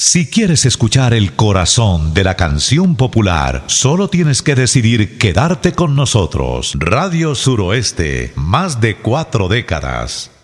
Si quieres escuchar el corazón de la canción popular, solo tienes que decidir quedarte con nosotros. Radio Suroeste, más de 4 décadas.